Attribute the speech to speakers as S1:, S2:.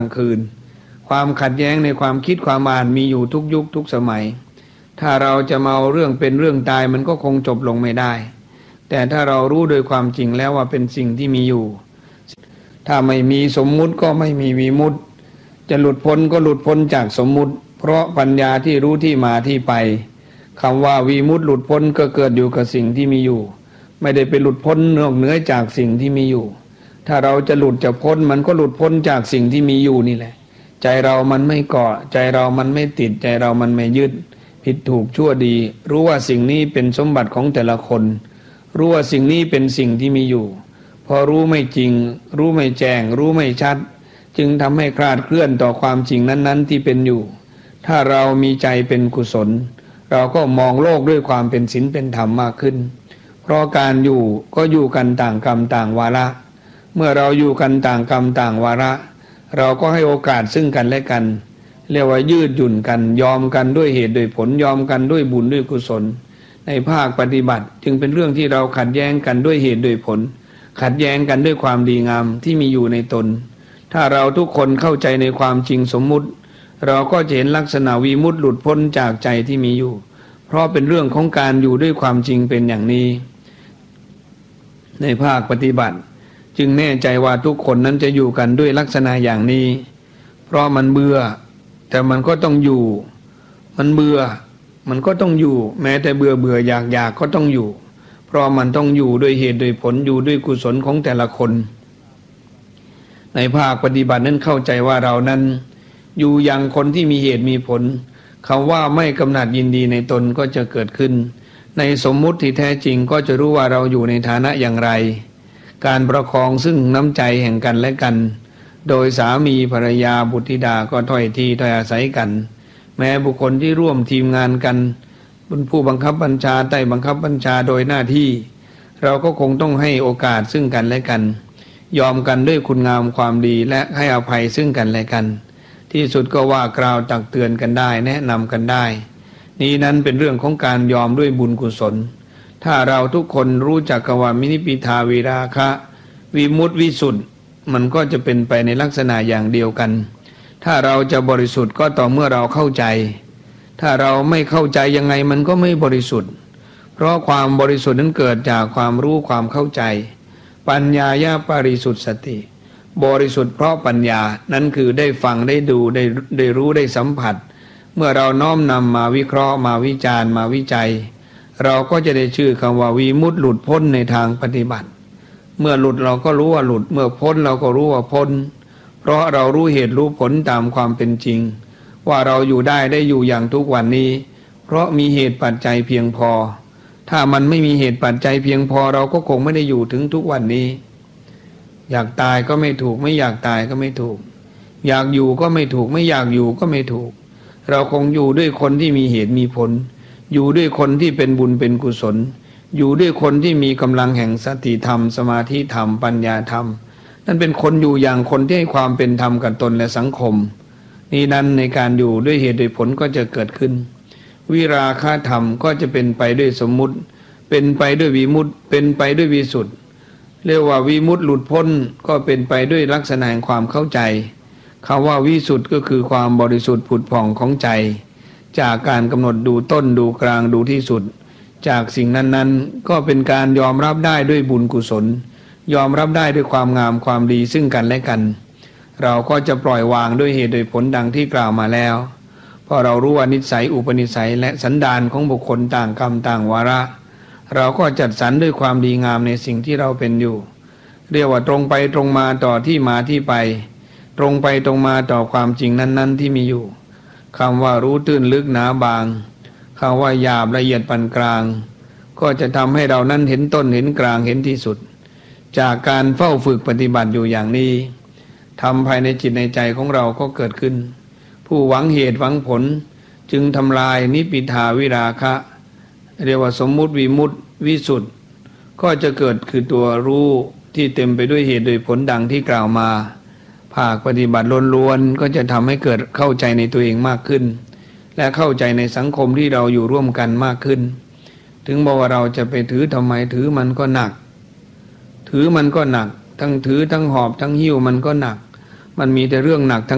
S1: ลางคืนความขัดแย้งในความคิดความอ่านมีอยู่ทุกยุคทุกสมัยถ้าเราจะมาเอาเรื่องเป็นเรื่องตายมันก็คงจบลงไม่ได้แต่ถ้าเรารู้โดยความจริงแล้วว่าเป็นสิ่งที่มีอยู่ถ้าไม่มีสมมุติก็ไม่มีวิมุตติจะหลุดพ้นก็หลุดพ้นจากสมมุติเพราะปัญญาที่รู้ที่มาที่ไปคำว่าวิมุตติหลุดพ้นก็เกิดอยู่กับสิ่งที่มีอยู่ไม่ได้ไปหลุดพ้นนอกเหนือจากสิ่งที่มีอยู่ถ้าเราจะหลุดจะพ้นมันก็หลุดพ้นจากสิ่งที่มีอยู่นี่แหละใจเรามันไม่เกาะใจเรามันไม่ติดใจเรามันไม่ยึดผิดถูกชั่วดีรู้ว่าสิ่งนี้เป็นสมบัติของแต่ละคนรู้ว่าสิ่งนี้เป็นสิ่งที่มีอยู่พอรู้ไม่จริงรู้ไม่แจ้งรู้ไม่ชัดจึงทำให้คลาดเคลื่อนต่อความจริงนั้นๆที่เป็นอยู่ถ้าเรามีใจเป็นกุศลเราก็มองโลกด้วยความเป็นศีลเป็นธรรมมากขึ้นเพราะการอยู่ก็อยู่กันต่างกรรมต่างวาระเมื่อเราอยู่กันต่างกรรมต่างวาระเราก็ให้โอกาสซึ่งกันและกันเรียกว่ายืดหยุ่นกันยอมกันด้วยเหตุด้วยผลยอมกันด้วยบุญด้วยกุศลในภาคปฏิบัติจึงเป็นเรื่องที่เราขัดแย้งกันด้วยเหตุด้วยผลขัดแย้งกันด้วยความดีงามที่มีอยู่ในตนถ้าเราทุกคนเข้าใจในความจริงสมมุติเราก็จะเห็นลักษณะวิมุตติหลุดพ้นจากใจที่มีอยู่เพราะเป็นเรื่องของการอยู่ด้วยความจริงเป็นอย่างนี้ในภาคปฏิบัติจึงแน่ใจว่าทุกคนนั้นจะอยู่กันด้วยลักษณะอย่างนี้เพราะมันเบื่อแต่มันก็ต้องอยู่มันเบื่อมันก็ต้องอยู่แม้แต่เบื่ออยากก็ต้องอยู่เพราะมันต้องอยู่ด้วยเหตุด้วยผลอยู่ด้วยกุศลของแต่ละคนในภาคปฏิบัตินั้นเข้าใจว่าเรานั้นอยู่อย่างคนที่มีเหตุมีผลคำว่าไม่กำหนัดยินดีในตนก็จะเกิดขึ้นในสมมุติที่แท้จริงก็จะรู้ว่าเราอยู่ในฐานะอย่างไรการประคองซึ่งน้ำใจแห่งกันและกันโดยสามีภรรยาบุตรธิดาก็ถ้อยทีถ้อยอาศัยกันแม้บุคคลที่ร่วมทีมงานกันเป็นผู้บังคับบัญชาใต้บังคับบัญชาโดยหน้าที่เราก็คงต้องให้โอกาสซึ่งกันและกันยอมกันด้วยคุณงามความดีและให้อภัยซึ่งกันและกันที่สุดก็ว่ากล่าวตักเตือนกันได้แนะนำกันได้นี้นั้นเป็นเรื่องของการยอมด้วยบุญกุศลถ้าเราทุกคนรู้จักคำว่ามินิปิทาวิราคะวิมุตติวิสุทธิ์มันก็จะเป็นไปในลักษณะอย่างเดียวกันถ้าเราจะบริสุทธิ์ก็ต่อเมื่อเราเข้าใจถ้าเราไม่เข้าใจยังไงมันก็ไม่บริสุทธิ์เพราะความบริสุทธิ์นั้นเกิดจากความรู้ความเข้าใจปัญญายาปริสุทธิสติบริสุทธิ์เพราะปัญญานั้นคือได้ฟังได้ดูได้รู้ได้สัมผัสเมื่อเราน้อมนำมาวิเคราะห์มาวิจารณ์มาวิจัยเราก็จะได้ชื่อคำว่าวิมุตติหลุดพ้นในทางปฏิบัติเมื่อหลุดเราก็รู้ว่าหลุดเมื่อพ้นเราก็รู้ว่าพ้นเพราะเรารู้เหตุรู้ผลตามความเป็นจริงว่าเราอยู่ได้อยู่อย่างทุกวันนี้เพราะมีเหตุปัจจัยเพียงพอถ้ามันไม่มีเหตุปัจจัยเพียงพอเราก็คงไม่ได้อยู่ถึงทุกวันนี้อยากตายก็ไม่ถูกไม่อยากตายก็ไม่ถูกอยากอยู่ก็ไม่ถูกไม่อยากอยู่ก็ไม่ถูกเราคงอยู่ด้วยคนที่มีเหตุมีผลอยู่ด้วยคนที่เป็นบุญเป็นกุศลอยู่ด้วยคนที่มีกำลังแห่งสติธรรมสมาธิธรรมปัญญาธรรมนั่นเป็นคนอยู่อย่างคนที่ให้ความเป็นธรรมกับตนและสังคมนี้นั้นในการอยู่ด้วยเหตุด้วยผลก็จะเกิดขึ้นวิราคะธรรมก็จะเป็นไปด้วยสมมุติเป็นไปด้วยวิมุตติเป็นไปด้วยวิสุทธิเรียกว่าวิมุตติหลุดพ้นก็เป็นไปด้วยลักษณะแห่งความเข้าใจคำว่าวิสุทธิก็คือความบริสุทธิ์ผุดผ่องของใจจากการกำหนดดูต้นดูกลางดูที่สุดจากสิ่งนั้นๆก็เป็นการยอมรับได้ด้วยบุญกุศลยอมรับได้ด้วยความงามความดีซึ่งกันและกันเราก็จะปล่อยวางด้วยเหตุด้วยผลดังที่กล่าวมาแล้วเพราะเรารู้ว่านิสัยอุปนิสัยและสันดานของบุคคลต่างกรรมต่างวาระเราก็จัดสรรด้วยความดีงามในสิ่งที่เราเป็นอยู่เรียกว่าตรงไปตรงมาต่อที่มาที่ไปตรงไปตรงมาต่อความจริงนั้นๆที่มีอยู่คำว่ารู้ตื้นลึกหนาบางคำว่าหยาบละเอียดปานกลางก็จะทำให้เรานั้นเห็นต้นเห็นกลางเห็นที่สุดจากการเฝ้าฝึกปฏิบัติอยู่อย่างนี้ทำภายในจิตในใจของเราก็เกิดขึ้นผู้หวังเหตุหวังผลจึงทำลายนิปิทาวิราคะเรียกว่าสมมุติวิมุตติวิสุทธิ์ก็จะเกิดคือตัวรู้ที่เต็มไปด้วยเหตุโดยผลดังที่กล่าวมาภาคปฏิบัติล้วนๆก็จะทำให้เกิดเข้าใจในตัวเองมากขึ้นและเข้าใจในสังคมที่เราอยู่ร่วมกันมากขึ้นถึงบอกว่าเราจะไปถือทำไมถือมันก็หนักถือมันก็หนักทั้งถือทั้งหอบทั้งหิ้วมันก็หนักมันมีแต่เรื่องหนักทั้ง